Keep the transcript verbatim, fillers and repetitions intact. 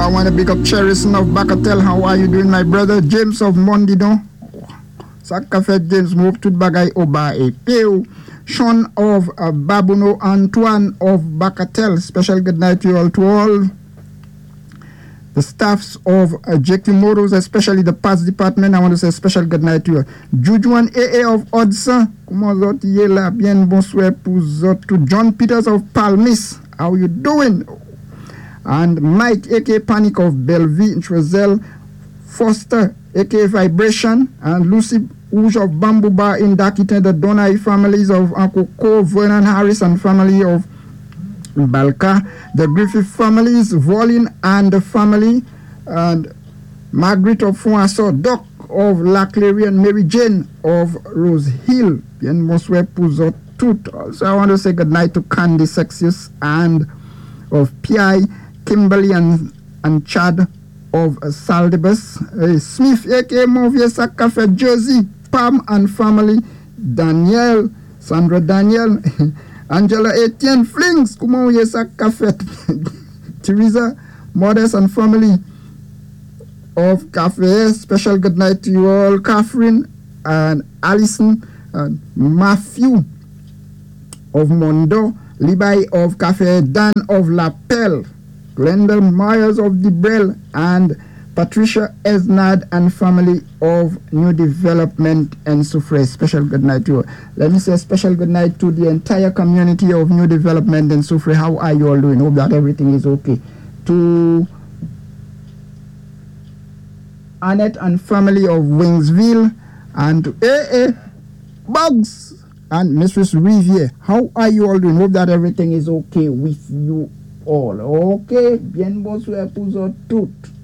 I want to big up Cherison of Bacatel. How are you doing, my brother? James of Mondidon. Sakafet James move to Bagay Oba e Peu. Sean of uh, Babuno. Antoine of Bacatel. Special good night to you all, to all the staffs of uh, J Q Motors, especially the parts department. I want to say special good night to you. Jujuan A A of Odson. Comment zot yela bien bonsoir pour zot to John Peters of Palmis. How you doing? And Mike aka Panic of Bellevue, Trezel, Foster aka Vibration, and Lucy Rouge of Bamboo Bar in Dakitan, the Donai families of Uncle Cole, Vernon Harris and family of Balka, the Griffith families, Volin and the family, and Margaret of Fonso, Doc of La Clary, and Mary Jane of Rose Hill. Bien bonsoir pour zot tout. Also, I want to say good night to Candy Sexius and of P I, Kimberly and, and Chad of uh, Saldibus, uh, Smith aka Movie Cafe Jersey, Pam and family, Danielle, Sandra Daniel, Angela Etienne Flings, comment vous ça café? Teresa, Modest and family of Cafe. Special good night to you all, Catherine and Allison and Matthew of Mondo, Libai of Cafe, Dan of La Pelle, Glendale Myers of Debrel, and Patricia Esnad and family of New Development and Soufre. Special good night to you. Let me say special good night to the entire community of New Development and Soufre. How are you all doing? Hope that everything is okay. To Annette and family of Wingsville, and to A A Bugs and Mistress Riviere. How are you all doing? Hope that everything is okay with you all. Okay, bien bonsoir pour tout.